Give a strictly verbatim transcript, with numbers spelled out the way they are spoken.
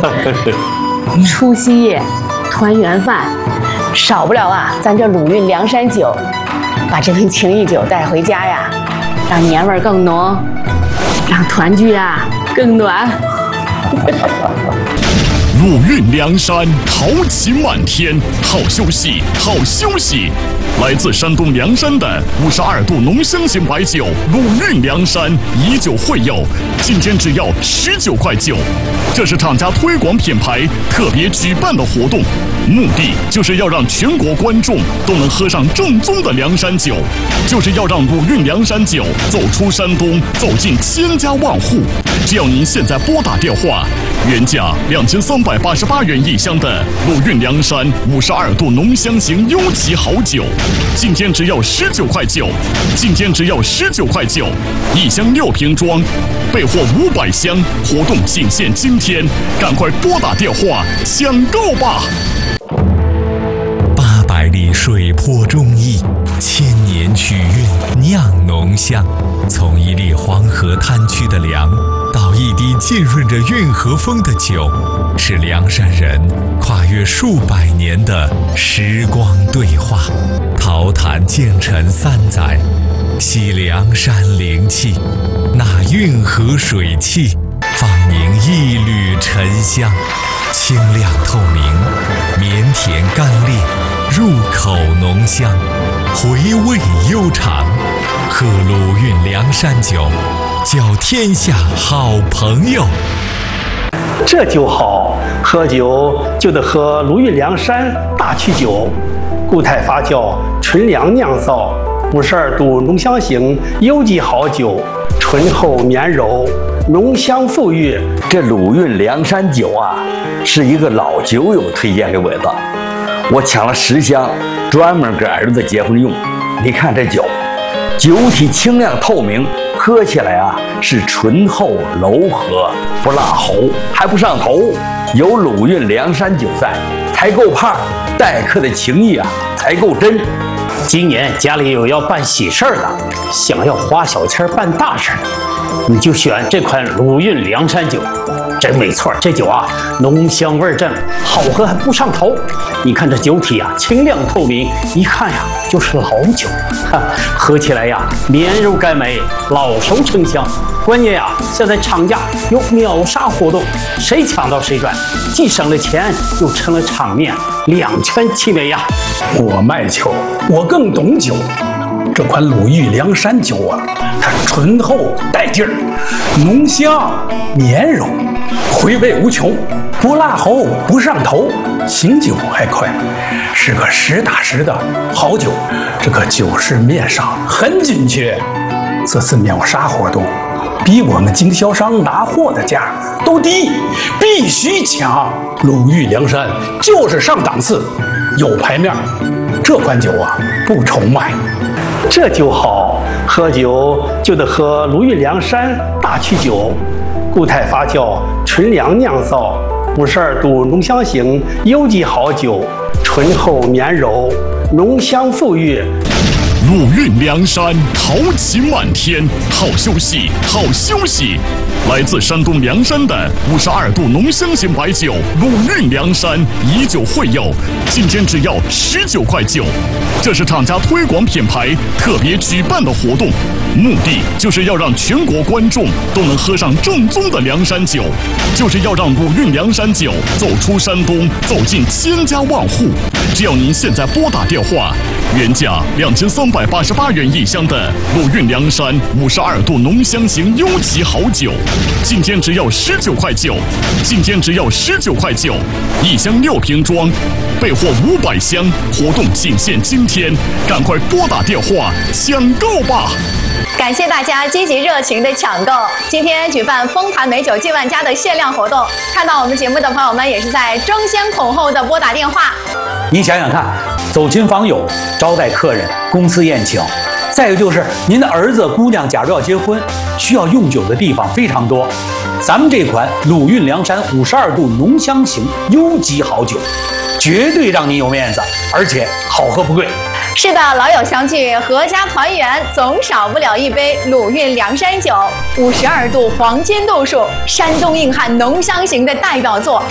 除夕夜团圆饭，少不了啊，咱这鲁韵凉山酒，把这份情谊酒带回家呀，让年味更浓，让团聚啊更暖。 鲁韵凉山，豪情满天，好休息，好休息。来自山东凉山的五十二度浓香型白酒鲁韵凉山，以酒会友，今天只要十九块九。这是厂家推广品牌特别举办的活动，目的就是要让全国观众都能喝上正宗的凉山酒，就是要让鲁韵凉山酒走出山东，走进千家万户。只要您现在拨打电话，原价两千三百八十八元一箱的鲁韵凉山五十二度浓香型优级好酒，今天只要十九块九，今天只要十九块九，一箱六瓶装，备货五百箱，活动仅限今天，赶快拨打电话抢购吧！ 八百里水泊忠义，千年曲韵酿浓香。从一粒黄河滩区的粮，到一滴浸润着运河风的酒，是凉山人跨越数百年的时光对话。陶坛建陈三载，吸凉山灵气，那运河水汽，放凝一缕沉香，清亮透明，绵甜甘冽，入口浓香，回味悠长。喝鲁韵凉山酒，交天下好朋友。 这酒好，喝酒就得喝鲁韵凉山大曲酒，固态发酵，纯粮酿造，五十二度浓香型优级好酒，醇厚绵柔，浓香馥郁。 这鲁韵凉山酒啊，是一个老酒友推荐给我的，我抢了十箱，专门给儿子结婚用。你看这酒，酒体清亮透明，喝起来啊是醇厚柔和，不辣喉，还不上头。有鲁韵凉山酒在，才够胖，待客的情谊啊才够真。 今年家里有要办喜事儿的，想要花小钱办大事儿，你就选这款鲁韵凉山酒。真没错，这酒啊浓香味正，好喝还不上头。你看这酒体啊清亮透明，一看呀就是老酒，哈，喝起来呀绵柔甘美，老熟成香。关键呀现在厂家有秒杀活动，谁抢到谁赚，既省了钱又成了场面，两全其美呀。 我卖酒，我更懂酒。这款鲁韵凉山酒啊，它醇厚带劲儿，浓香绵柔，回味无穷，不辣喉不上头，醒酒还快，是个实打实的好酒。这个酒市面上很紧缺，这次秒杀活动比我们经销商拿货的价都低，必须抢。鲁韵凉山就是上档次，有牌面。这款酒啊不愁卖。 这酒好，喝酒就得喝鲁韵凉山大曲酒，固态发酵，纯粮酿造，五十二度浓香型优级好酒，醇厚绵柔，浓香馥郁。 鲁韵凉山，豪情满天，好休息，好休息。来自山东凉山的五十二度浓香型白酒鲁韵凉山，以酒会友，今天只要十九块九。这是厂家推广品牌特别举办的活动，目的就是要让全国观众都能喝上正宗的凉山酒，就是要让鲁韵凉山酒走出山东，走进千家万户。只要您现在拨打电话，原价两千三百八十八元一箱的鲁韵凉山五十二度浓香型优级好酒，今天只要十九块九，今天只要十九块九，一箱六瓶装，备货五百箱，活动仅限今天，赶快拨打电话抢购吧！ 感谢大家积极热情的抢购。今天举办丰盘美酒进万家的限量活动，看到我们节目的朋友们也是在争先恐后的拨打电话。 您想想看，走亲访友、招待客人、公司宴请，再有就是您的儿子、姑娘假如要结婚，需要用酒的地方非常多。咱们这款鲁韵凉山五十二度浓香型优级好酒，绝对让您有面子，而且好喝不贵。 是的，老友相聚，阖家团圆，总少不了一杯鲁韵凉山酒，五十二度黄金度数，山东硬汉浓香型的代表作。